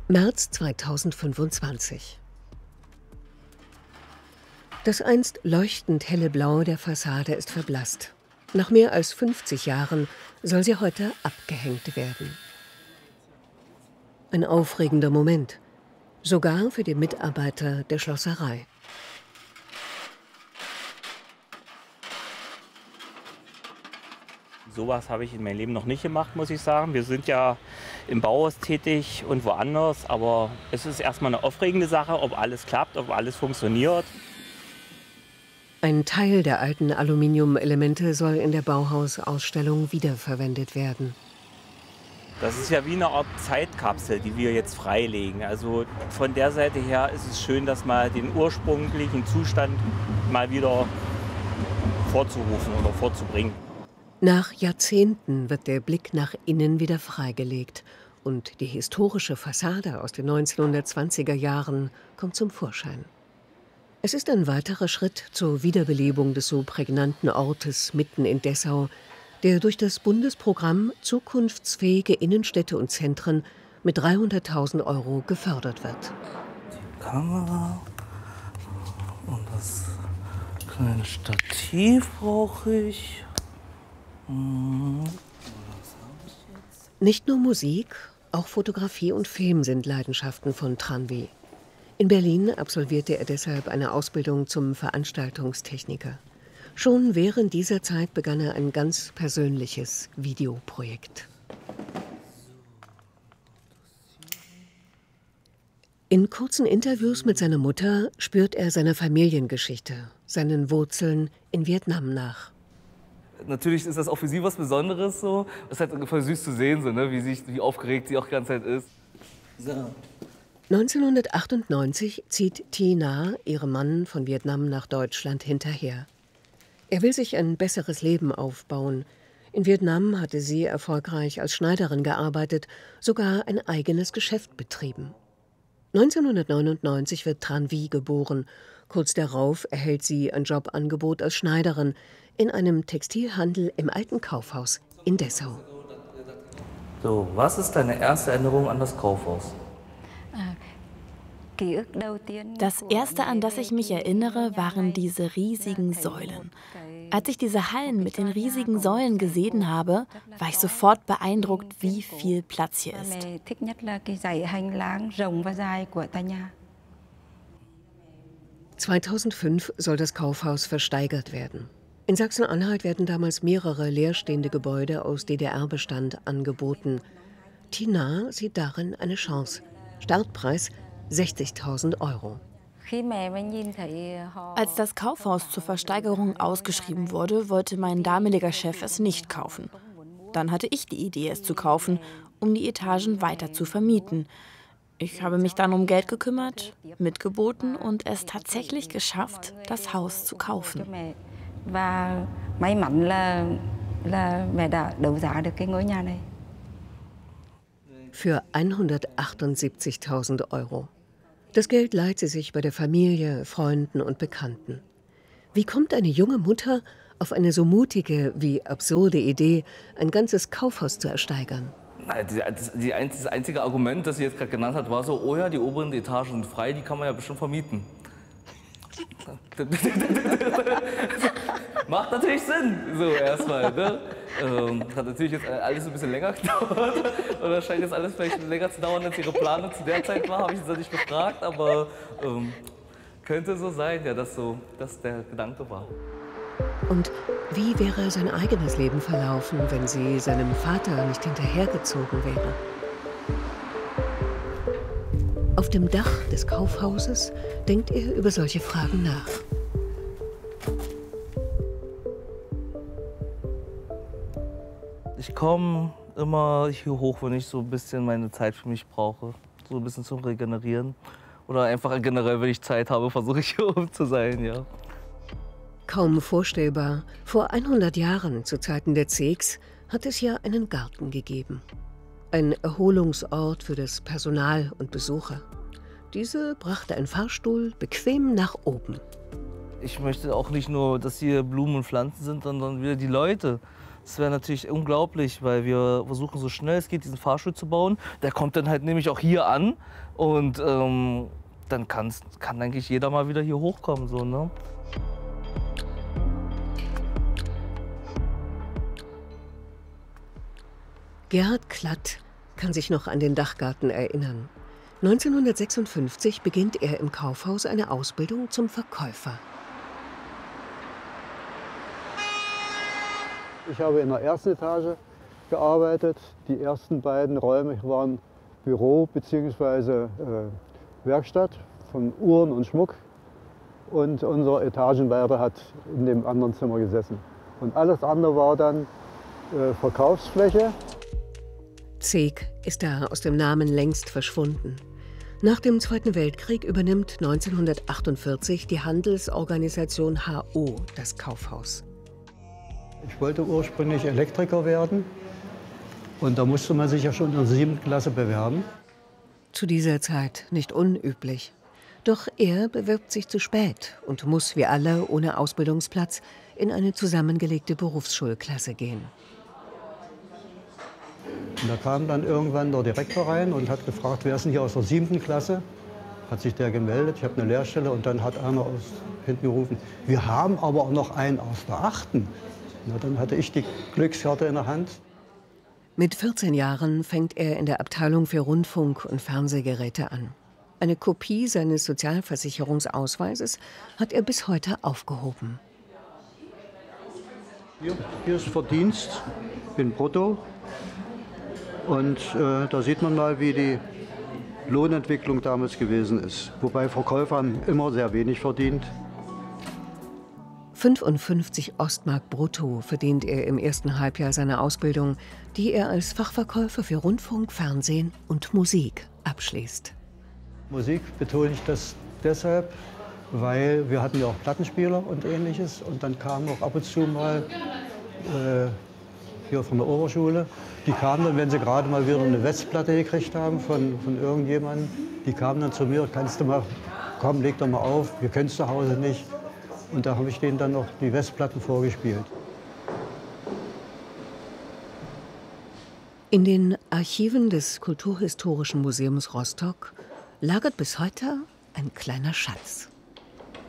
März 2025. Das einst leuchtend helle Blau der Fassade ist verblasst. Nach mehr als 50 Jahren soll sie heute abgehängt werden. Ein aufregender Moment, sogar für die Mitarbeiter der Schlosserei. Sowas habe ich in meinem Leben noch nicht gemacht, muss ich sagen. Wir sind ja im Bauhaus tätig und woanders, aber es ist erstmal eine aufregende Sache, ob alles klappt, ob alles funktioniert. Ein Teil der alten Aluminiumelemente soll in der Bauhaus-Ausstellung wiederverwendet werden. Das ist ja wie eine Art Zeitkapsel, die wir jetzt freilegen. Also von der Seite her ist es schön, dass mal den ursprünglichen Zustand mal wieder vorzurufen oder vorzubringen. Nach Jahrzehnten wird der Blick nach innen wieder freigelegt und die historische Fassade aus den 1920er Jahren kommt zum Vorschein. Es ist ein weiterer Schritt zur Wiederbelebung des so prägnanten Ortes mitten in Dessau, der durch das Bundesprogramm Zukunftsfähige Innenstädte und Zentren mit 300.000 € gefördert wird. Die Kamera und das kleine Stativ brauche ich. Nicht nur Musik, auch Fotografie und Film sind Leidenschaften von Tranvi. In Berlin absolvierte er deshalb eine Ausbildung zum Veranstaltungstechniker. Schon während dieser Zeit begann er ein ganz persönliches Videoprojekt. In kurzen Interviews mit seiner Mutter spürt er seiner Familiengeschichte, seinen Wurzeln in Vietnam nach. Natürlich ist das auch für sie was Besonderes so. Es ist halt voll süß zu sehen, so, ne? Wie aufgeregt sie auch die ganze Zeit ist. So. 1998 zieht Thi Na ihrem Mann von Vietnam nach Deutschland hinterher. Er will sich ein besseres Leben aufbauen. In Vietnam hatte sie erfolgreich als Schneiderin gearbeitet, sogar ein eigenes Geschäft betrieben. 1999 wird Tran Vi geboren. Kurz darauf erhält sie ein Jobangebot als Schneiderin in einem Textilhandel im alten Kaufhaus in Dessau. So, was ist deine erste Erinnerung an das Kaufhaus? Das Erste, an das ich mich erinnere, waren diese riesigen Säulen. Als ich diese Hallen mit den riesigen Säulen gesehen habe, war ich sofort beeindruckt, wie viel Platz hier ist. 2005 soll das Kaufhaus versteigert werden. In Sachsen-Anhalt werden damals mehrere leerstehende Gebäude aus DDR-Bestand angeboten. Thi Na sieht darin eine Chance. Startpreis 60.000 €. Als das Kaufhaus zur Versteigerung ausgeschrieben wurde, wollte mein damaliger Chef es nicht kaufen. Dann hatte ich die Idee, es zu kaufen, um die Etagen weiter zu vermieten. Ich habe mich dann um Geld gekümmert, mitgeboten und es tatsächlich geschafft, das Haus zu kaufen. Für 178.000 €. Das Geld leiht sie sich bei der Familie, Freunden und Bekannten. Wie kommt eine junge Mutter auf eine so mutige wie absurde Idee, ein ganzes Kaufhaus zu ersteigern? Das einzige Argument, das sie jetzt gerade genannt hat, war so, oh ja, die oberen Etagen sind frei, die kann man ja bestimmt vermieten. Macht natürlich Sinn, so erstmal. Ne? Hat natürlich jetzt alles ein bisschen länger gedauert. Oder scheint jetzt alles vielleicht länger zu dauern, als ihre Planung zu der Zeit war, habe ich sie noch nicht gefragt. Aber könnte so sein, ja, dass der Gedanke war. Und wie wäre sein eigenes Leben verlaufen, wenn sie seinem Vater nicht hinterhergezogen wäre? Auf dem Dach des Kaufhauses denkt er über solche Fragen nach. Ich komme immer hier hoch, wenn ich so ein bisschen meine Zeit für mich brauche. So ein bisschen zum Regenerieren. Oder einfach generell, wenn ich Zeit habe, versuche ich hier oben zu sein, ja. Kaum vorstellbar, vor 100 Jahren, zu Zeiten der Zegs, hat es hier einen Garten gegeben. Ein Erholungsort für das Personal und Besucher. Diese brachte ein Fahrstuhl bequem nach oben. Ich möchte auch nicht nur, dass hier Blumen und Pflanzen sind, sondern wieder die Leute. Das wäre natürlich unglaublich, weil wir versuchen so schnell es geht diesen Fahrstuhl zu bauen. Der kommt dann halt nämlich auch hier an und dann kann eigentlich jeder mal wieder hier hochkommen. So, ne? Gerhard Klatt kann sich noch an den Dachgarten erinnern. 1956 beginnt er im Kaufhaus eine Ausbildung zum Verkäufer. Ich habe in der ersten Etage gearbeitet. Die ersten beiden Räume waren Büro bzw. Werkstatt von Uhren und Schmuck. Und unser Etagenleiter hat in dem anderen Zimmer gesessen. Und alles andere war dann Verkaufsfläche. Zeek ist da aus dem Namen längst verschwunden. Nach dem Zweiten Weltkrieg übernimmt 1948 die Handelsorganisation HO das Kaufhaus. Ich wollte ursprünglich Elektriker werden und da musste man sich ja schon in der 7. Klasse bewerben. Zu dieser Zeit nicht unüblich. Doch er bewirbt sich zu spät und muss wie alle ohne Ausbildungsplatz in eine zusammengelegte Berufsschulklasse gehen. Und da kam dann irgendwann der Direktor rein und hat gefragt, wer ist denn hier aus der 7. Klasse? Hat sich der gemeldet, ich habe eine Lehrstelle und dann hat einer aus hinten gerufen, wir haben aber auch noch einen aus der 8. Na, dann hatte ich die Glückskarte in der Hand. Mit 14 Jahren fängt er in der Abteilung für Rundfunk- und Fernsehgeräte an. Eine Kopie seines Sozialversicherungsausweises hat er bis heute aufgehoben. Hier ist Verdienst in Brutto. Und da sieht man mal, wie die Lohnentwicklung damals gewesen ist. Wobei Verkäufer haben immer sehr wenig verdient. 55 Ostmark brutto verdient er im ersten Halbjahr seiner Ausbildung, die er als Fachverkäufer für Rundfunk, Fernsehen und Musik abschließt. Musik betone ich das deshalb, weil wir hatten ja auch Plattenspieler und Ähnliches. Und dann kamen auch ab und zu mal hier von der Oberschule, die kamen dann, wenn sie gerade mal wieder eine Westplatte gekriegt haben von irgendjemandem, die kamen dann zu mir, kannst du mal, komm, leg doch mal auf, wir können es zu Hause nicht. Und da habe ich denen dann noch die Westplatten vorgespielt. In den Archiven des Kulturhistorischen Museums Rostock lagert bis heute ein kleiner Schatz.